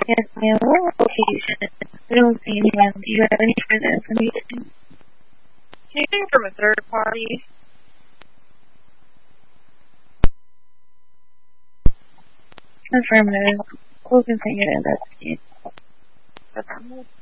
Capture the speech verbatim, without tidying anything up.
Yes, ma'am. What location? I don't see anyone. Do you have any further information? Anything from a third party? Affirmative. We'll continue to investigate. Okay.